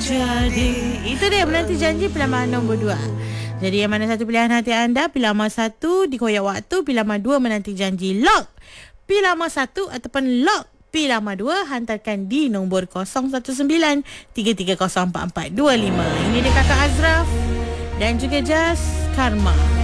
jadi. Itu dia menanti janji pilihan nombor 2. Jadi yang mana satu pilihan hati anda? Pilihan nombor 1 dikoyak waktu, pilihan nombor 2 menanti janji. Lock pilihan nombor 1 ataupun lock pilihan nombor 2, hantarkan di nombor 019-330-4425. Ini dia Kakak Azraf dan juga Jas Karma.